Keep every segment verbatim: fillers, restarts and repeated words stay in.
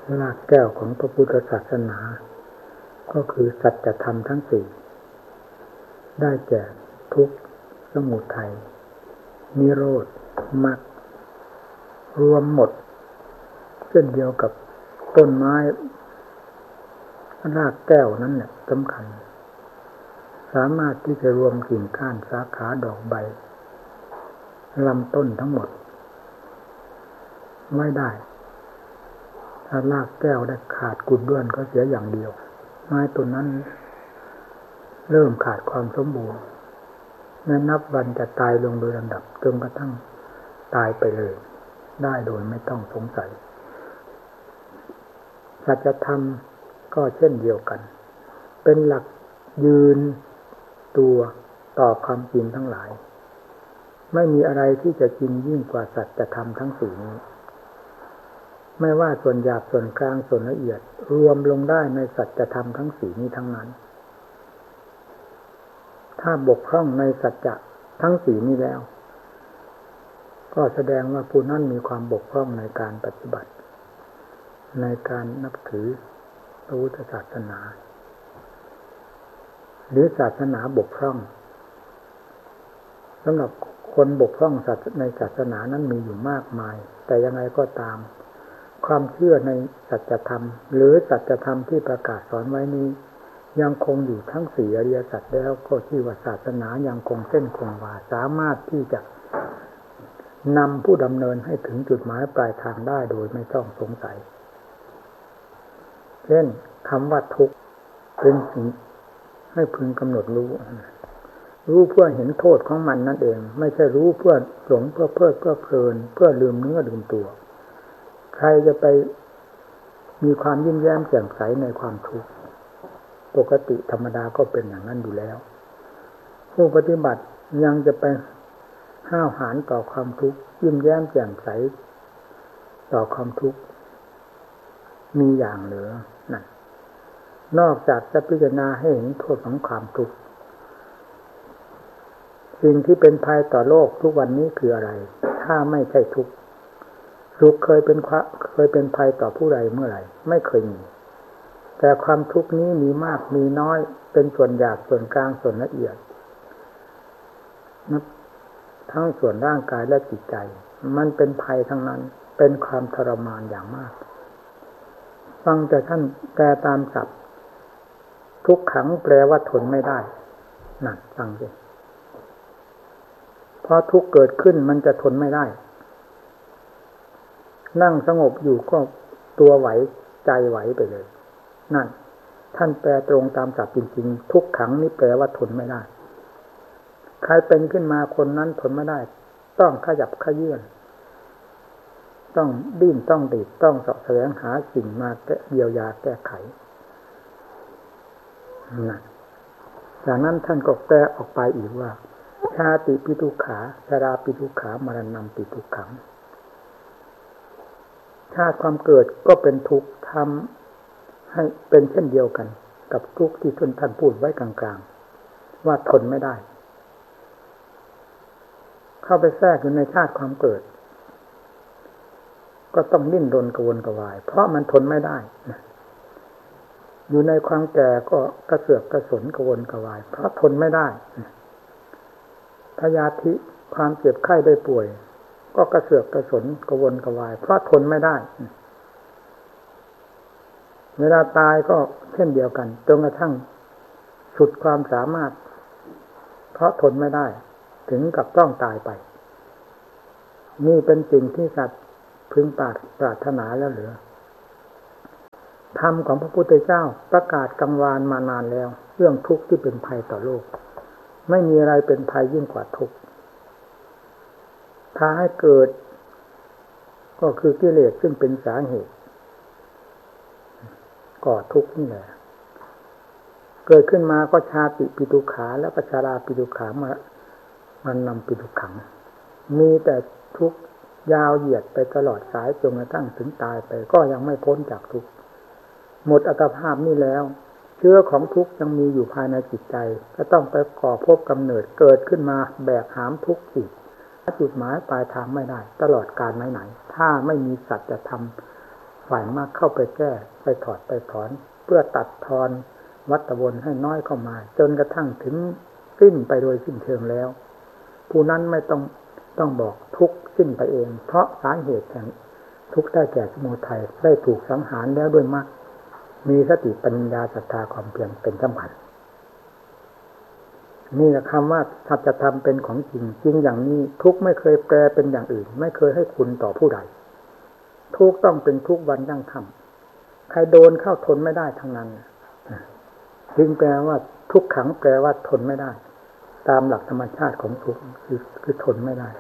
รากแก้วของพระพุทธศาสนาก็คือสัจธรรมทั้งสี่ได้แก่ทุกข์สมุทัยนิโรธมรรครวมหมดเช่นเดียวกับต้นไม้รากแก้วนั้นเนี่ยสำคัญสามารถที่จะรวมกิ่งก้านสาขาดอกใบลำต้นทั้งหมดไม่ได้ถ้ารากแก้วได้ขาดกุดด้วนก็เสียอย่างเดียวไม้ต้นนั้นเริ่มขาดความสมบูรณ์แม้นับวันจะตายลงโดยลำดับจนกระทั่งตายไปเลยได้โดยไม่ต้องสงสัยสัจธรรมก็เช่นเดียวกันเป็นหลักยืนตัวต่อความจริงทั้งหลายไม่มีอะไรที่จะจริงยิ่งกว่าสัจธรรมทั้งสี่นี้ไม่ว่าส่วนหยาบส่วนกลางส่วนละเอียดรวมลงได้ในสัจธรรมทั้งสี่นี้ทั้งนั้นถ้าบกพร่องในสัจจะทั้งสี่นี้แล้วก็แสดงว่าผู้นั้นมีความบกพร่องในการปฏิบัติในการนับถือพระพุทธศาสนาหรือศาสนาบกพร่องสำหรับคนบกพร่องในศาสนานั้นมีอยู่มากมายแต่ยังไงก็ตามความเชื่อในสัจธรรมหรือสัจธรรมที่ประกาศสอนไว้นี้ยังคงอยู่ทั้งสี่อริยสัจแล้วก็ชื่อว่าศาสนายังคงเส้นคงวาสามารถที่จะนำผู้ดำเนินให้ถึงจุดหมายปลายทางได้โดยไม่ต้องสงสัยเช่นคำว่าทุกข์เป็นสิ่งให้พึงกำหนดรู้รู้เพื่อเห็นโทษของมันนั่นเองไม่ใช่รู้เพื่อหลงเพื่อเพลิดเพื่อเพลินเพื่อลืมเนื้อลืมตัวใครจะไปมีความยิ้มแย้มแจ่มใสในความทุกข์ปกติธรรมดาก็เป็นอย่างนั้นอยู่แล้วผู้ปฏิบัติยังจะไปห้าวหาญต่อความทุกข์ยิ้มแย้มแจ่มใสต่อความทุกข์มีอย่างเหลือนั่นนอกจากจะพิจารณาให้เห็นโทษของความทุกข์สิ่งที่เป็นภัยต่อโลกทุกวันนี้คืออะไรถ้าไม่ใช่ทุกข์ทุกข์เคยเป็นเคยเป็นภัยต่อผู้ใดเมื่อไหร่ไม่เคยมีแต่ความทุกข์นี้มีมากมีน้อยเป็นส่วนหยาบส่วนกลางส่วนละเอียดทั้งส่วนร่างกายและจิตใจมันเป็นภัยทั้งนั้นเป็นความทรมานอย่างมากฟังแต่ท่านแปลตามศัพท์ทุกขังแปลว่าทนไม่ได้นั่นฟังสิพอทุกข์เกิดขึ้นมันจะทนไม่ได้นั่งสงบอยู่ก็ตัวไหวใจไหวไปเลยนั่นท่านแปลตรงตามศัพท์จริงๆทุกขังนี่แปลว่าทนไม่ได้ใครเป็นขึ้นมาคนนั้นทนไม่ได้ต้องขยับขยื่นต้องดิ้นต้องดีดต้องเสาะแสวงหาสิ่งมาแก้เยียวยาแก้ไขนั่นจากนั้นท่านก็แปลออกไปอีกว่าชาติปิทุกขาชราปิทุกขามรณะปิทุกขังชาติความเกิดก็เป็นทุกข์ทำให้เป็นเช่นเดียวกันกับทุกข์ที่ท่านพูดไว้กลางๆว่าทนไม่ได้เข้าไปแทรกอยู่ในชาติความเกิดก็ต้องดิ้นรนกระวนกระวายเพราะมันทนไม่ได้อยู่ในความแก่ก็กระเสือกกระสนกระวนกระวายเพราะทนไม่ได้พยาธิความเจ็บไข้ได้ป่วยก็กระเสือกกระสนกระวนกระวายเพราะทนไม่ได้เวลาตายก็เช่นเดียวกันจนกระทั่งสุดความสามารถเพราะทนไม่ได้ถึงกับต้องตายไปนี่เป็นสิ่งที่สัตว์พึงปรารถนาแล้วเหรือธรรมของพระพุทธเจ้าประกาศกังวานมานานแล้วเรื่องทุกข์ที่เป็นภัยต่อโลกไม่มีอะไรเป็นภัยยิ่งกว่าทุกข์ถ้าให้เกิดก็คือกิเลสซึ่งเป็นสาเหตุก่อทุกข์นี่แหละเกิดขึ้นมาก็ชาติปิทุกขาแล้วก็ชราปิทุกขามามันนำปิทุกขังมีแต่ทุกข์ยาวเหยียดไปตลอดสายจนกระทั่งถึงตายไปก็ยังไม่พ้นจากทุกข์หมดอัตภาพนี่แล้วเชื้อของทุกข์ยังมีอยู่ภายในจิตใจก็ต้องไปก่อภพกำเนิดเกิดขึ้นมาแบกหามทุกข์อีกจุดหมายปลายทางไม่ได้ตลอดกาลไหนๆถ้าไม่มีสัจธรรมฝ่ายมากเข้าไปแก้ไปถอดไปถอนเพื่อตัดทอนวัฏวนให้น้อยเข้ามาจนกระทั่งถึงสิ้นไปโดยสิ้นเชิงแล้วผู้นั้นไม่ต้องต้องบอกทุกข์สิ้นไปเองเพราะสาเหตุแห่งทุกข์ได้แก่สมุทัยได้ถูกสังหารแล้วด้วยมรรคมีสติปัญญาศรัทธาความเพียรเป็นสำคัญนี่แหละคำว่าสัจธรรมเป็นของจริงจริงอย่างนี้ทุกข์ไม่เคยแปลเป็นอย่างอื่นไม่เคยให้คุณต่อผู้ใดทุกข์ต้องเป็นทุกข์วันยั่งค่ำใครโดนเข้าทนไม่ได้ทั้งนั้นจึงแปลว่าทุกขังแปลว่าทนไม่ได้ตามหลักธรรมชาติของทุกข์คือคือทนไม่ได้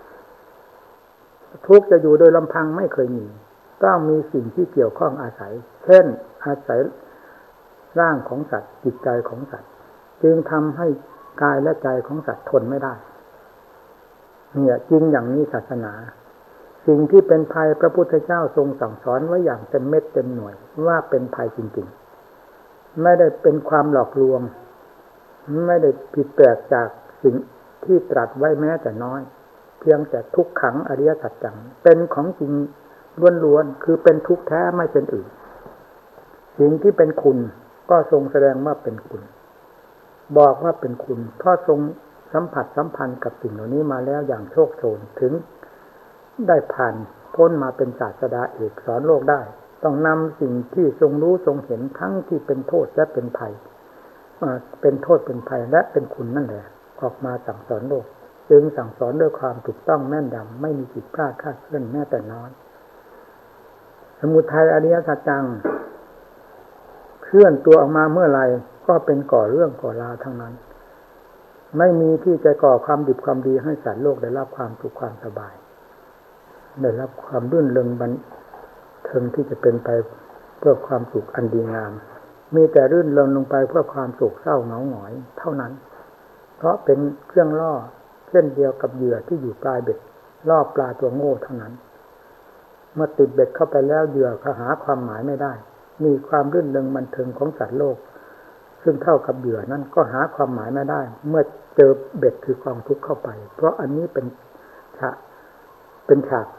ทุกข์จะอยู่โดยลำพังไม่เคยมีต้องมีสิ่งที่เกี่ยวข้องอาศัยเช่นอาศัยร่างของสัตว์จิตใจของสัตว์จึงทำให้กายและใจของสัตว์ทนไม่ได้เนี่ยจริงอย่างนี้ศาสนาสิ่งที่เป็นภัยพระพุทธเจ้าทรงสั่งสอนไว้อย่างเต็มเม็ดเต็มหน่วยว่าเป็นภัยจริงๆไม่ได้เป็นความหลอกลวงไม่ได้ผิดแปลกจากสิ่งที่ตรัสไว้แม้แต่น้อยเพียงแต่ทุกขังอริยสัจจังเป็นของจริงล้วนๆคือเป็นทุกข์แท้ไม่เป็นอื่นสิ่งที่เป็นคุณก็ทรงแสดงว่าเป็นคุณบอกว่าเป็นคุณเพราะทรงสัมผัสสัมพันธ์กับสิ่งเหล่านี้มาแล้วอย่างโชคโชนถึงได้ผ่านพ้นมาเป็นศาสดาเอกสอนโลกได้ต้องนำสิ่งที่ทรงรู้ทรงเห็นทั้งที่เป็นโทษและเป็นภัยเป็นโทษเป็นภัยและเป็นคุณนั่นแหละออกมาสั่งสอนโลกจึงสั่งสอนด้วยความถูกต้องแม่นยำไม่มีผิดพลาดคลาดเคลื่อนแม้แต่น้อยสมุทัยอริยสัจจังเคลื่อนตัวออกมาเมื่อไรก็เป็นก่อเรื่องก่อราวทั้งนั้นไม่มีที่จะก่อความดีความดีให้สัตว์โลกได้รับความสุขความสบายได้รับความรื่นเริงบันเทิงที่จะเป็นไปเพื่อความสุขอันดีงามมีแต่รื่นเริงลงไปเพื่อความโศกเศร้าเหงาหงอยเท่านั้นเพราะเป็นเครื่องล่อเช่นเดียวกับเหยื่อที่อยู่ปลายเบ็ดล่อปลาตัวโง่เท่านั้นเมื่อติดเบ็ดเข้าไปแล้วเหยื่อเขาหาความหมายไม่ได้มีความรื่นเริงบันเทิงของสัตว์โลกซึ่งเท่ากับเหยื่อนั้นก็หาความหมายไม่ได้เมื่อเจอเบ็ดคือกองทุกข์เข้าไปเพราะอันนี้เป็นฉากเป็นฉาก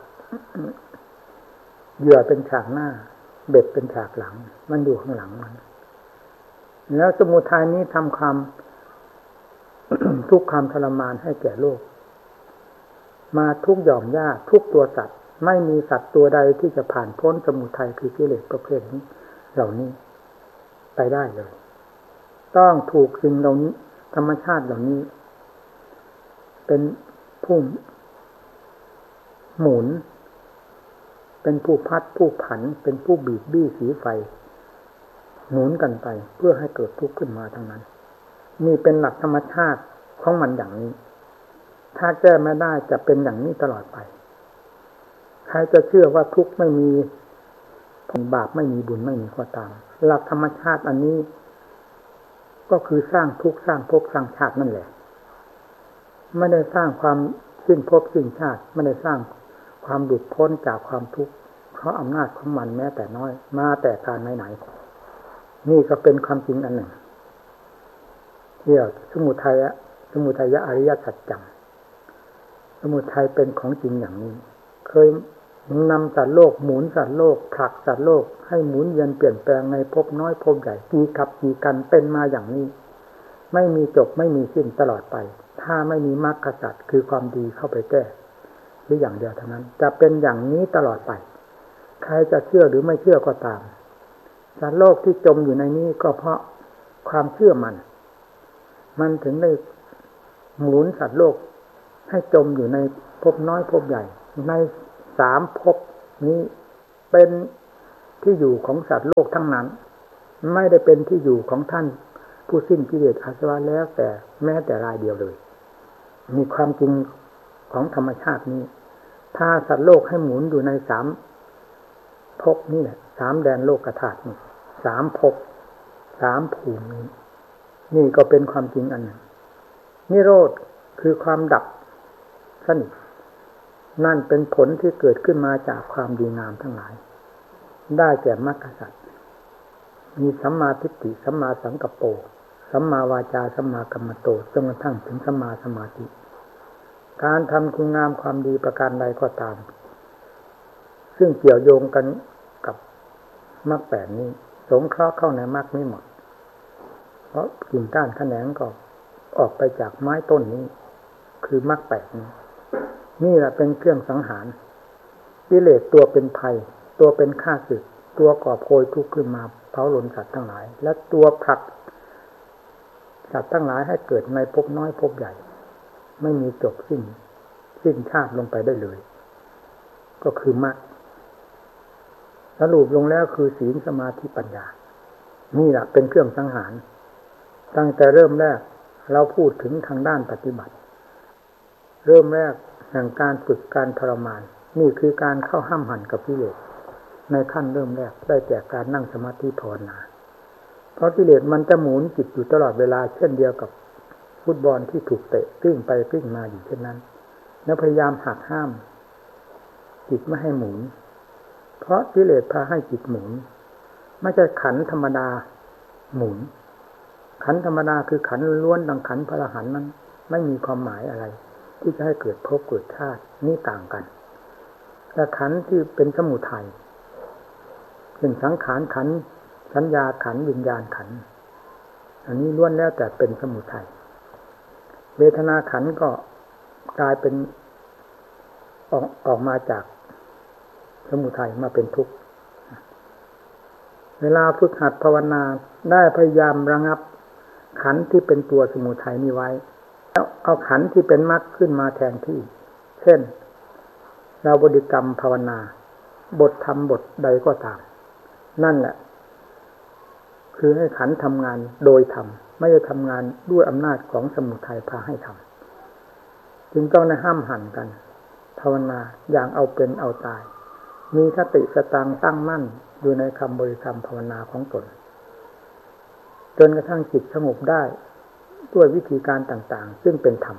เหยื่อเป็นฉากหน้าเบ็ดเป็นฉากหลังมันอยู่ข้างหลังมันแล้วสมุทัยนี้ทำความ ทุกข์ความทรมานให้แก่โลกมาทุกหย่อมหญ้าทุกตัวสัตว์ไม่มีสัตว์ตัวใดที่จะผ่านพ้นสมุทัยคือกิเลสประเภทนี้เหล่านี้ไปได้เลยต้องถูกสิ่งเหล่านี้ธรรมชาติเหล่านี้เป็นผู้หมุนเป็นผู้พัดผู้ผันเป็นผู้บีบบี้สีไฟหมุนกันไปเพื่อให้เกิดทุกข์ขึ้นมาทั้งนั้นนี่เป็นหลักธรรมชาติของมันอย่างนี้ถ้าแก้ไม่ได้จะเป็นอย่างนี้ตลอดไปใครจะเชื่อว่าทุกข์ไม่มีผลบาปไม่มีบุญไม่มีก็ตามหลักธรรมชาติอันนี้ก็คือสร้างทุกข์สร้างภพสร้างชาตินั่นแหละไม่ได้สร้างความสิ้นภพสิ้นชาติไม่ได้สร้างความหลุดพ้นจากความทุกข์เพราะอำนาจของมันแม้แต่น้อยมาแต่การไหนๆนี่ก็เป็นความจริงอันหนึ่งเรียกสมุทัยะสมุทัยะอริยสัจจังสมุทัยเป็นของจริงอย่างนี้เคยนำสัตว์โลกหมุนสัตว์โลกผลักสัตว์โลกให้หมุนเวียนเปลี่ยนแปลงในภพน้อยภพใหญ่กี่กับกี่กันเป็นมาอย่างนี้ไม่มีจบไม่มีสิ้นตลอดไปถ้าไม่มีมรรคสัจคือความดีเข้าไปแก้หรืออย่างเดียวเท่านั้นจะเป็นอย่างนี้ตลอดไปใครจะเชื่อหรือไม่เชื่อก็ตามสัตว์โลกที่จมอยู่ในนี้ก็เพราะความเชื่อมันมันถึงได้หมุนสัตว์โลกให้จมอยู่ในภพน้อยภพใหญ่ในสามภพนี้เป็นที่อยู่ของสัตว์โลกทั้งนั้นไม่ได้เป็นที่อยู่ของท่านผู้สิ้นกิเลสอาสวะแล้วแต่แม้แต่รายเดียวเลยมีความจริงของธรรมชาตินี้ถ้าสัตว์โลกให้หมุนอยู่ในสามภพนี่แหละสามแดนโลกธาตุนี่สามภพสามภูมินี้นี่ก็เป็นความจริงอันหนึ่งนิโรธคือความดับสนิทนั่นเป็นผลที่เกิดขึ้นมาจากความดีงามทั้งหลายได้แก่มรรคสัจมีสัมมาทิฏฐิสัมมาสังกัปโปสัมมาวาจาสัมมากัมมันโตจนกระทั่งถึงสัมมาสมาธิการทำคุณงามความดีประการใดก็ตามซึ่งเกี่ยวโยงกันกับมรรคแปดนี้สงเคราะห์เข้าในมรรคนี้หมดเพราะกิ่งก้านแขนงก็ออกไปจากไม้ต้นนี้คือมรรคแปดนี้นี่แหละเป็นเครื่องสังหารกิเลสตัวเป็นภัยตัวเป็นข้าศึกตัวก่อโพยทุกข์ขึ้นมาเผาลนสัตว์ทั้งหลายและตัวผลักสัตว์ทั้งหลายให้เกิดในภพน้อยภพใหญ่ไม่มีจบสิ้นสิ้นชาติลงไปได้เลยก็คือมรรคสรุปลงแล้วคือศีลสมาธิปัญญานี่แหละเป็นเครื่องสังหารตั้งแต่เริ่มแรกเราพูดถึงทางด้านปฏิบัติเริ่มแรกแห่งการฝึกการทรมานนี่คือการเข้าห้ามหันกับกิเลสในขั้นเริ่มแรกได้แก่การนั่งสมาธิภาวนาเพราะกิเลสมันจะหมุนจิตอยู่ตลอดเวลาเช่นเดียวกับฟุตบอลที่ถูกเตะกลิ้งไปกลิ้งมาอยู่เช่นนั้นแล้วพยายามหักห้ามจิตไม่ให้หมุนเพราะกิเลสพาให้จิตหมุนไม่ใช่ขันธรรมดาหมุนขันธรรมดาคือขันล้วนดังขันพระอรหันต์นั้นไม่มีความหมายอะไรที่จะให้เกิดภพเกิดชาตินี่ต่างกันแต่ขันที่เป็นสมุทัยเป็นสังขารขันสัญญาขันวิญญาณขันอันนี้ล้วนแล้วแต่เป็นสมุทัยเวทนาขันก็กลายเป็นออกออกมาจากสมุทัยมาเป็นทุกข์เวลาฝึกหัดภาวนาได้พยายามระงับขันธ์ที่เป็นตัวสมุทัยนี้ไว้แล้วเอาขันธ์ที่เป็นมรรคขึ้นมาแทนที่เช่นเราบริกรรมภาวนาบทธรรมบทใดก็ตามนั่นแหละคือให้ขันธ์ทำงานโดยธรรมไม่ได้ทำงานด้วยอำนาจของสมุทัยพาให้ทำจึงต้องได้ห้ามหันกันภาวนาอย่างเอาเป็นเอาตายมีสติสตังตั้งมั่นอยู่ในคำบริกรรมภาวนาของตนจนกระทั่งจิตสงบได้ด้วยวิธีการต่างๆซึ่งเป็นธรรม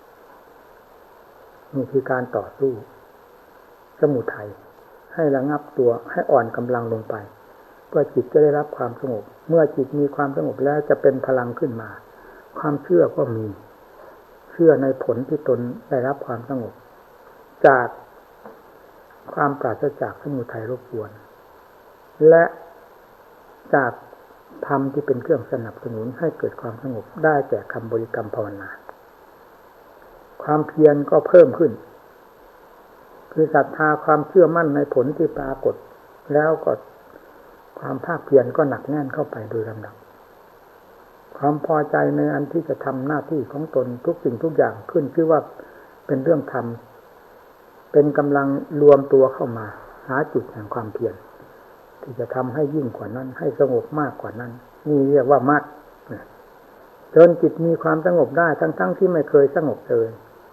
นี่คือการต่อสู้สมุทัยให้ระงับตัวให้อ่อนกำลังลงไปเพื่อจิตจะได้รับความสงบเมื่อจิตมีความสงบแล้วจะเป็นพลังขึ้นมาความเชื่อก็มีเชื่อในผลที่ตนได้รับความสงบจากความปราศจากสมุทัยรบกวนและจากธรรมที่เป็นเครื่องสนับสนุนให้เกิดความสงบได้แก่คำบริกรรมภาวนาความเพียรก็เพิ่มขึ้นคือศรัทธาความเชื่อมั่นในผลที่ปรากฏแล้วก็ความภาคเพียรก็หนักแน่นเข้าไปโดยลำดับความพอใจในอันที่จะทำหน้าที่ของตนทุกสิ่งทุกอย่างขึ้นชื่อว่าเป็นเรื่องธรรมเป็นกำลังรวมตัวเข้ามาหาจุดแห่งความเพียรที่จะทำให้ยิ่งกว่านั้นให้สงบมากกว่านั้นนี่เรียกว่ามรรคจนจิตมีความสงบได้ทั้งๆที่ไม่เคยสงบเลย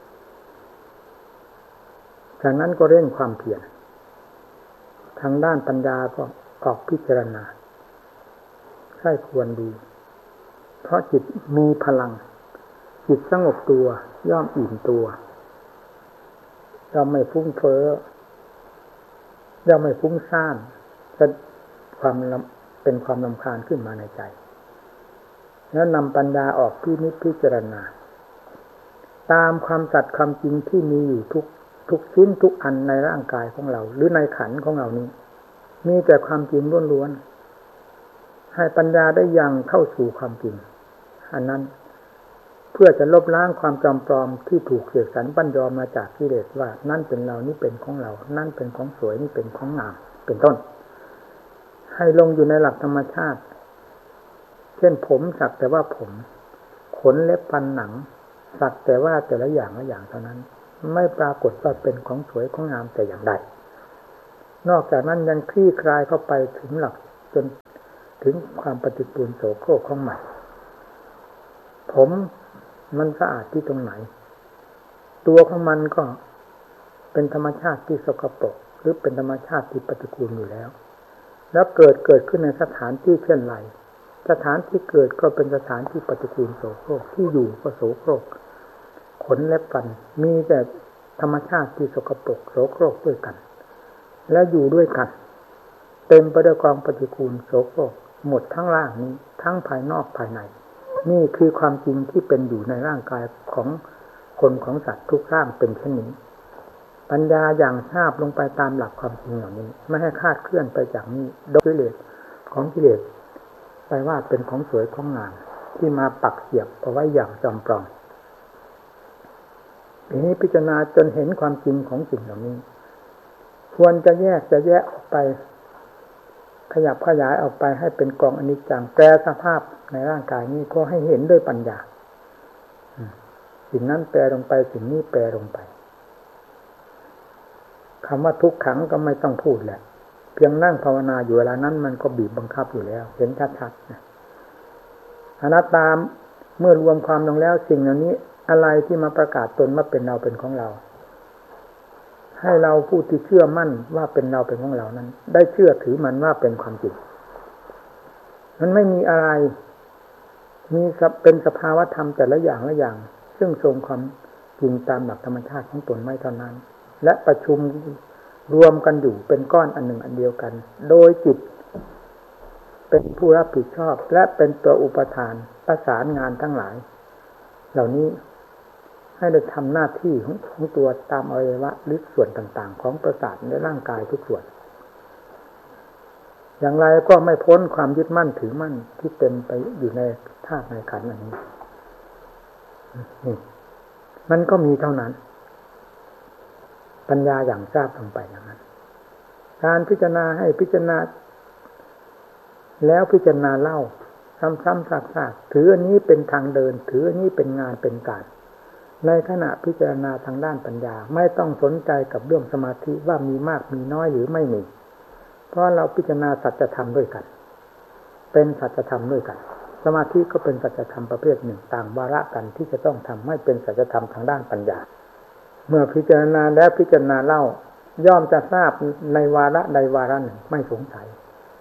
จากนั้นก็เร่งความเพียรทางด้านปัญญาก็ออกพิจารณาใช่ควรดีเพราะจิตมีพลังจิตสงบตัวย่อมอิ่มตัวย่อมไม่ฟุ้งเฟ้อย่อมไม่ฟุ้งซ่านจะความเป็นความรำคาญขึ้นมาในใจแล้วนำปัญญาออกพินิจพิจารณาตามความสัตย์ความจริงที่มีอยู่ทุกทุกชิ้นทุกอันในร่างกายของเราหรือในขันธ์ของเรานี้มีแต่ความจริงล้วนๆให้ปัญญาได้ยังเข้าสู่ความจริงอันนั้นเพื่อจะลบล้างความจำปลอมที่ถูกเสกสรรปั้นยอมาจากกิเลสว่านั่นเป็นเรานี่เป็นของเรานั่นเป็นของสวยนี่เป็นของงามเป็นต้นให้ลงอยู่ในหลักธรรมชาติเช่นผมสักแต่ว่าผมขนเล็บฟันหนังสักแต่ว่าแต่ละอย่างละอย่างเท่านั้นไม่ปรากฏว่าเป็นของสวยของงามแต่อย่างใดนอกจากนั้นยังคลี่คลายเข้าไปถึงหลักจนถึงความปฏิปูลโสโครกของใหม่ผมมันสะอาดที่ตรงไหนตัวของมันก็เป็นธรรมชาติที่สกปรกหรือเป็นธรรมชาติที่ปฏิกูลอยู่แล้วแล้วเกิดเกิดขึ้นในสถานที่เช่นไรสถานที่เกิดก็เป็นสถานที่ปฏิกูลโสโครกที่อยู่ก็โสโครกขนเล็บฟันมีแต่ธรรมชาติที่สกปรกโสโครกด้วยกันแล้วอยู่ด้วยกันเต็มไปด้วยความปฏิกูลโสโครกหมดทั้งร่างนี้ทั้งภายนอกภายในนี่คือความจริงที่เป็นอยู่ในร่างกายของคนของสัตว์ทุกร่างเป็นเช่นนี้ปัญญาอย่างทราบลงไปตามหลักความจริงเหล่านี้ไม่ให้คลาดเคลื่อนไปจากนี้โดยกิเลสของกิเลสไปว่าเป็นของสวยของงามที่มาปักเสียบเอาไว้อย่างจอมปลอมทีนี้พิจารณาจนเห็นความจริงของสิ่งเหล่านี้ควรจะแยกจะแยกออกไปขยับขยายออกไปให้เป็นกองอนิจจังแปรสภาพในร่างกายนี้ก็ให้เห็นด้วยปัญญาสิ่งนั้นแปรลงไปสิ่งนี้แปรลงไปคำว่าทุกขังก็ไม่ต้องพูดแหละเพียงนั่งภาวนาอยู่เวลานั้นมันก็บีบบังคับอยู่แล้วเห็นชัดๆนะอนัตตาเมื่อรวมความลงแล้วสิ่งเหล่านี้อะไรที่มาประกาศตนว่าเป็นเราเป็นของเราให้เราผู้ที่เชื่อมั่นว่าเป็นเราเป็นของเรานั้นได้เชื่อถือมันว่าเป็นความจริงมันไม่มีอะไรมีเป็นสภาวธรรมแต่ละอย่างละอย่างซึ่งทรงความจริงตามหลักธรรมชาติของตนไม่เท่านั้นและประชุมรวมกันอยู่เป็นก้อนอันหนึ่งอันเดียวกันโดยจิตเป็นผู้รับผิดชอบและเป็นตัวอุปทานประสานงานทั้งหลายเหล่านี้ให้ได้ทำหน้าที่ของของตัวตามอวัยวะหรือส่วนต่างๆของประสาทในร่างกายทุกส่วนอย่างไรก็ไม่พ้นความยึดมั่นถือมั่นที่เต็มไปอยู่ในธาตุในขันธ์อันนี้นี่มันก็มีเท่านั้นปัญญาอย่างทราบลงไปอย่างนั้นการพิจารณาให้พิจารณาแล้วพิจารณาเล่าซ้ำๆซากๆถืออันนี้เป็นทางเดินถืออันนี้เป็นงานเป็นการในขณะพิจารณาทางด้านปัญญาไม่ต้องสนใจกับเรื่องสมาธิว่ามีมากมีน้อยหรือไม่มีเพราะเราพิจารณาสัจธรรมด้วยกันเป็นสัจธรรมด้วยกันสมาธิก็เป็นสัจธรรมประเภทหนึ่งต่างวาระกันที่จะต้องทำให้เป็นสัจธรรมทางด้านปัญญาเมื่อพิจารณาแล้วพิจารณาเล่าย่อมจะทราบในวาระใดวาระหนึ่งไม่สงสัย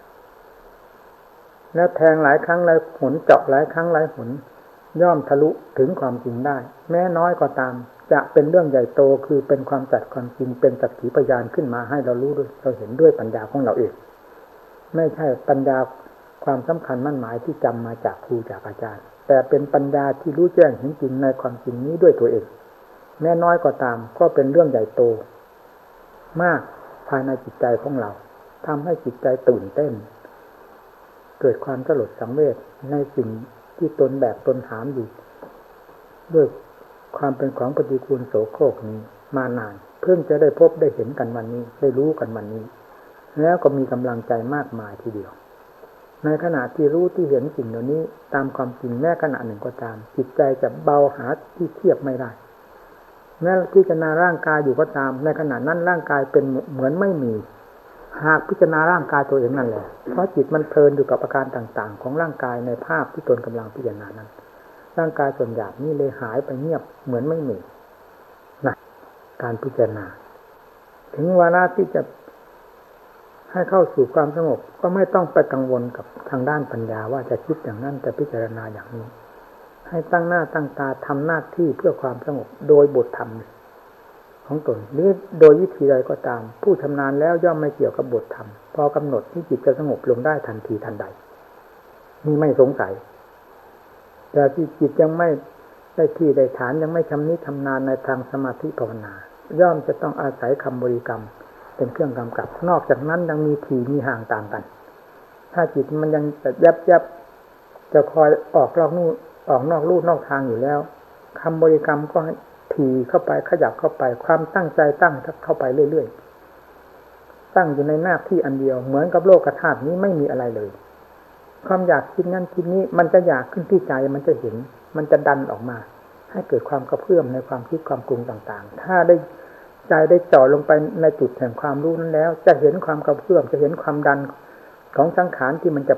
แล้วแทงหลายครั้งหลายหนเจาะหลายครั้งหลายหนย่อมทะลุถึงความจริงได้แม้น้อยก็ตามจะเป็นเรื่องใหญ่โตคือเป็นความจัดความจริงเป็นสักขีพยานขึ้นมาให้เรารู้ด้วยเราเห็นด้วยปัญญาของเราเองไม่ใช่ปัญญาความสำคัญมั่นหมายที่จำมาจากครูจากอาจารย์แต่เป็นปัญญาที่รู้แจ้งเห็นจริงในความจริงนี้ด้วยตัวเองแม้น้อยก็ตามก็เป็นเรื่องใหญ่โตมากภายในจิตใจของเราทำให้จิตใจตื่นเต้นเกิดความสลดสังเวชในสิ่งที่ตนแบบตนหามอยู่ด้วยความเป็นของปฏิกูลโสโครกนี้มานานเพิ่งจะได้พบได้เห็นกันวันนี้ได้รู้กันวันนี้แล้วก็มีกำลังใจมากมายทีเดียวในขณะที่รู้ที่เห็นสิ่งเหล่านี้ตามความจริงแม้ขณะหนึ่งก็ตามจิตใจจะเบาหาที่เทียบไม่ได้แม้พิจารณาร่างกายอยู่ก็ตามในขณะนั้นร่างกายเป็นเหมือนไม่มีหากพิจารณาร่างกายตัวเองนั่นแหละเพราะจิตมันเพลินอยู่กับอาการต่างๆของร่างกายในภาพที่ตนกำลังพิจารณานั้นร่างกายส่วนหยาบนี่เลยหายไปเงียบเหมือนไม่มีนะการพิจารณาถึงเวลาที่จะให้เข้าสู่ความสงบก็ไม่ต้องไปกังวลกับทางด้านปัญญาว่าจะคิดอย่างนั้นจะพิจารณาอย่างนี้ให้ตั้งหน้าตั้งตาทำหน้าที่เพื่อความสงบโดยบทธรรมของตนหรือโดยวิธีใดก็ตามผู้ชำนาญแล้วย่อมไม่เกี่ยวกับบทธรรมพอกำหนดที่จิตจะสงบลงได้ทันทีทันใดนี่ไม่สงสัยแต่ที่จิตยังไม่ได้ที่ได้ฐานยังไม่ชำนิชำนาญในทางสมาธิภาวนาย่อมจะต้องอาศัยคำบริกรรมเป็นเครื่องกำกับนอกจากนั้นยังมีถี่มีห่างต่างกันถ้าจิตมันยังจะยับยับจะคอยออกนอกนู่นออกนอกลู่นอกทางอยู่แล้วคำบริกรรมก็ถี่เข้าไปขยับเข้าไปความตั้งใจตั้งเข้าไปเรื่อยๆตั้งอยู่ในหน้าที่อันเดียวเหมือนกับโลกธาตุนี้ไม่มีอะไรเลยความอยากคิดนั้นคิดนี้มันจะอยากขึ้นที่ใจมันจะเห็นมันจะดันออกมาให้เกิดความกระเพื่อมในความคิดความปรุงต่างๆถ้าได้ใจได้จ่อลงไปในจุดแห่งความรู้นั้นแล้วจะเห็นความกระเพื่อมจะเห็นความดันของสังขารที่มันจะ